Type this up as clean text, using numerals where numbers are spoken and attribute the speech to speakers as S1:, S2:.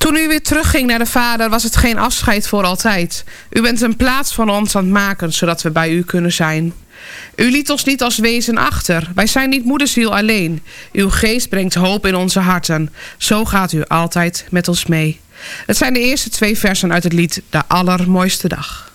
S1: Toen u weer terugging naar de Vader was het geen afscheid voor altijd. U bent een plaats van ons aan het maken, zodat we bij u kunnen zijn. U liet ons niet als wezen achter. Wij zijn niet moederziel alleen. Uw geest brengt hoop in onze harten. Zo gaat u altijd met ons mee. Het zijn de eerste 2 versen uit het lied De Allermooiste Dag.